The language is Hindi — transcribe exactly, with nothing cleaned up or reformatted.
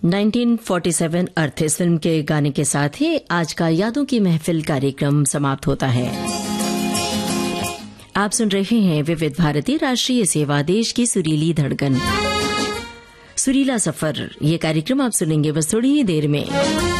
नाइनटीन फोर्टी सेवन अर्थ इस फिल्म के गाने के साथ ही आज का यादों की महफिल कार्यक्रम समाप्त होता है। आप सुन रहे हैं विविध भारती राष्ट्रीय सेवा, देश की सुरीली धड़कन, सुरीला सफर। ये कार्यक्रम आप सुनेंगे बस थोड़ी ही देर में।